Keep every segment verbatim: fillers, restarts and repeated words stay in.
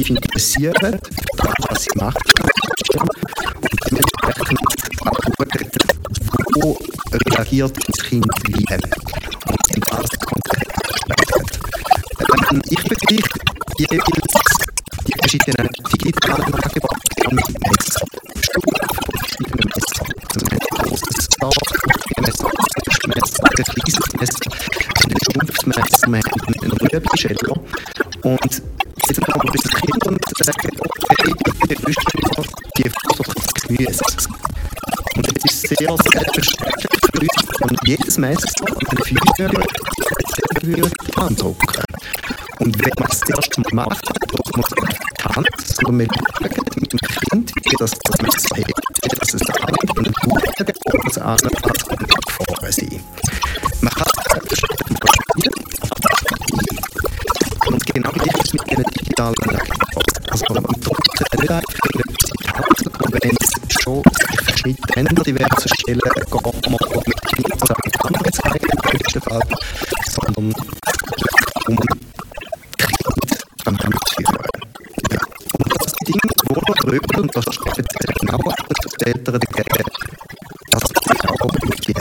interessieren, daran, was sie machen, und dementsprechend auch schauen, wo reagiert das Kind wie. Und sind das konkret ansprechen. Ähm, ich vergleiche jeweils die verschiedenen digitalen Angebote mit Messer. Stufen von verschiedenen Messern. Also ein großes Startmesser, ein Messer, ein kleines Messer, ein Schrumpfmesser, ein Rübenscheller. Und jetzt kommen wir das Kind und sagen, okay, ich wüsste die Futter des Gemüses. Und es ist sehr selbstverständlich für uns, von jedes Messer an den Fingern selber andrucken. Und wenn man es das erste Mal macht, dass man es kann, sondern man schaut mit dem Kind, wie das, das Messer hat, wie das es daheim und gut oder das andere als gefahren sein. Man kann es selbstverständlich spielen, aber das ist und genau gleich ist mit diesen digitalen Angeboten. Also man drückt nicht einfach in die Hand, und wenn es schon Schritte ändert, diverse Stellen geht man mit Kindern zusammen andere zeigen, im besten Fall, sondern um am Hand zu führen. Ja. Und das Ding wurde drüber, und das ist speziell genau für die Eltern dagegen, dass es sich auch auf die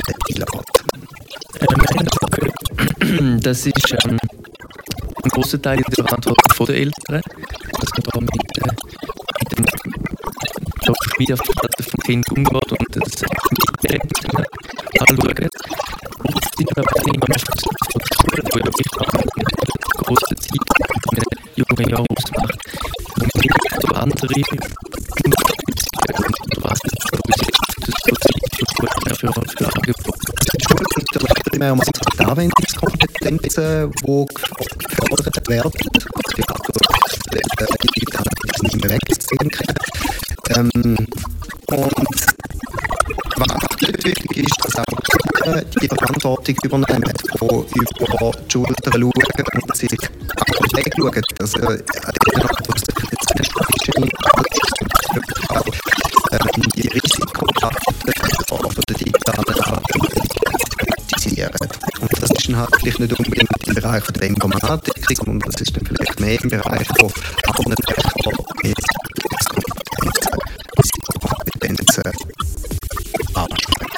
einlädt. Das ist ähm, ein grosser Teil der Verantwortung der Eltern, dass man da mit, äh, mit dem Social Media Verhalten vom Kind umgeht und das Internet äh, anschaut. Und es sind aber immer mehr von der Schule, die ja wirklich eine grosse Zeit in den jungen Jahren ausmacht. Und es gibt auch andere und was jetzt so bis jetzt das so Zeit für Schule für Angebote. Die Schule sind natürlich primär um die Anwendungskompetenzen, die gefordert werden. Die digitale nicht mehr wegzudenken. Ähm, und was natürlich wichtig ist, dass auch die Verantwortung übernehmen, die über die Schulter schauen und sich auch wegschauen. Also, ähm, die Risikokontakte von der digitalen Arbeit identifizieren. Und das ist dann halt vielleicht nicht unbedingt im Bereich der Informatik, sondern das ist dann vielleicht mehr im Bereich von anderen Fächern mit Kompetenzen ansprechen.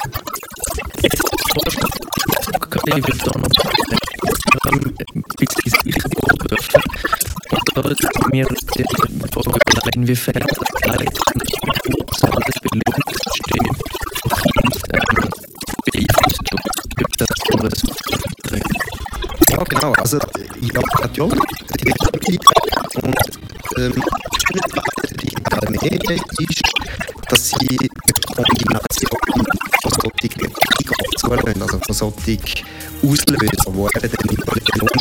Ich würde da noch ein bisschen ins Gleiche bekommen dürfen. Und da ist mir die Frage, inwiefern das Leid und das Belohnungssystem von Kindern beeinflusst, ob das oder so. Ja, genau. Also, ja, natürlich, die Wichtigkeit und ähm, die digitalen Medien ist, dass sie eine Kombination von solchen zulassen, also von solchen Auslösern, die eben dann in den